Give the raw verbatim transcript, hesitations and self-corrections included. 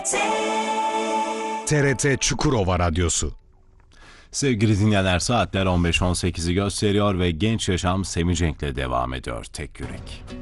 T R T Çukurova Radyosu. Sevgili dinleyenler, saatler on beş on sekizi gösteriyor ve Genç Yaşam Semih Cenk'le devam ediyor. Tek Yürek.